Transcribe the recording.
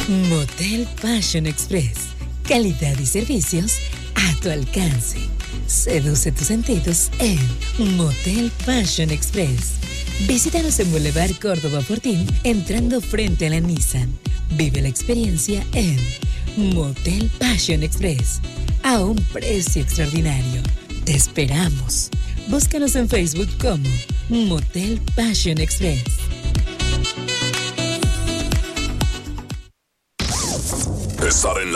Motel Passion Express. Calidad y servicios a tu alcance. Seduce tus sentidos en Motel Passion Express. Visítanos en Boulevard Córdoba Fortín, entrando frente a la Nissan. Vive la experiencia en Motel Passion Express, a un precio extraordinario. Te esperamos. Búscanos en Facebook como Motel Passion Express. Estar en